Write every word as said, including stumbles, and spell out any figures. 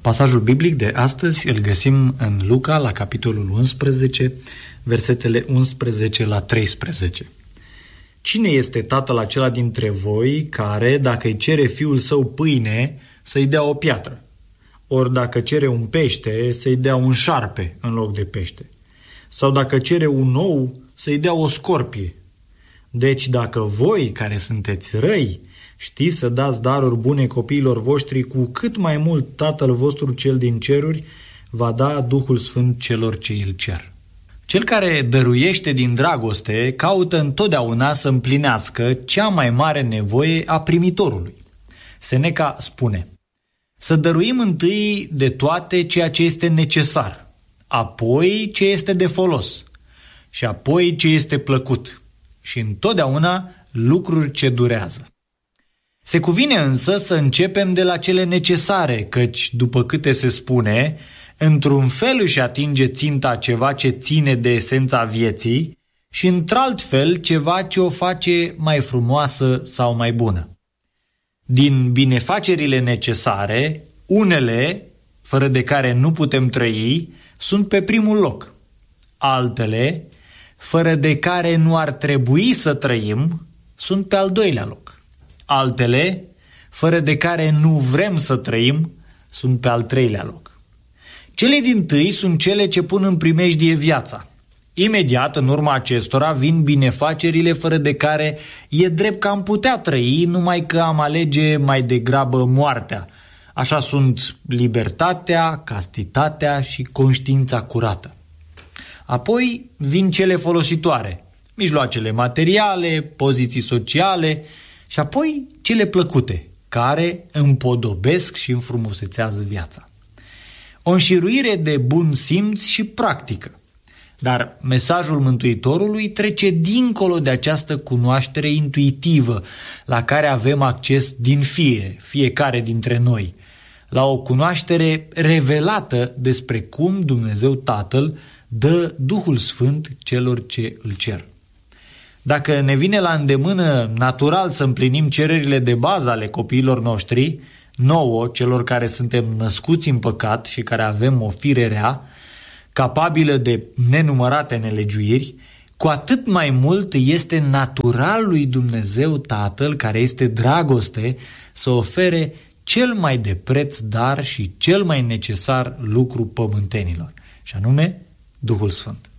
Pasajul biblic de astăzi îl găsim în Luca, la capitolul unsprezece, versetele unsprezece la treisprezece. Cine este tatăl acela dintre voi care, dacă îi cere fiul său pâine, să-i dea o piatră? Ori dacă cere un pește, să-i dea un șarpe în loc de pește? Sau dacă cere un ou, să-i dea o scorpie? Deci dacă voi, care sunteți răi, știți să dați daruri bune copiilor voștri, cu cât mai mult Tatăl vostru cel din ceruri va da Duhul Sfânt celor ce îl cer. Cel care dăruiește din dragoste caută întotdeauna să împlinească cea mai mare nevoie a primitorului. Seneca spune: să dăruim întâi de toate ceea ce este necesar, apoi ce este de folos și apoi ce este plăcut și întotdeauna lucruri ce durează. Se cuvine însă să începem de la cele necesare, căci, după câte se spune, într-un fel își atinge ținta ceva ce ține de esența vieții și într-alt fel ceva ce o face mai frumoasă sau mai bună. Din binefacerile necesare, unele, fără de care nu putem trăi, sunt pe primul loc. Altele, fără de care nu ar trebui să trăim, sunt pe al doilea loc. Altele, fără de care nu vrem să trăim, sunt pe al treilea loc. Cele dintâi sunt cele ce pun în primejdie viața. Imediat, în urma acestora, vin binefacerile fără de care e drept că am putea trăi, numai că am alege mai degrabă moartea. Așa sunt libertatea, castitatea și conștiința curată. Apoi vin cele folositoare, mijloacele materiale, poziții sociale și apoi cele plăcute, care împodobesc și înfrumusețează viața. O înșiruire de bun simț și practică. Dar mesajul Mântuitorului trece dincolo de această cunoaștere intuitivă la care avem acces din fire, fiecare dintre noi, la o cunoaștere revelată despre cum Dumnezeu Tatăl dă Duhul Sfânt celor ce îl cer. Dacă ne vine la îndemână natural să împlinim cererile de bază ale copiilor noștri, nouă, celor care suntem născuți în păcat și care avem o fire rea, capabilă de nenumărate nelegiuiri, cu atât mai mult este natural lui Dumnezeu Tatăl, care este dragoste, să ofere cel mai de preț dar și cel mai necesar lucru pământenilor, și anume Duhul Sfânt.